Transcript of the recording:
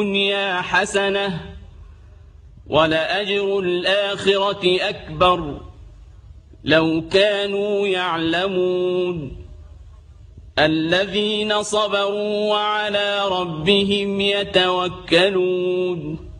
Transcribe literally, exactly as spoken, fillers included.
الدنيا حسنة ولأجر الآخرة أكبر لو كانوا يعلمون الذين صبروا وعلى ربهم يتوكلون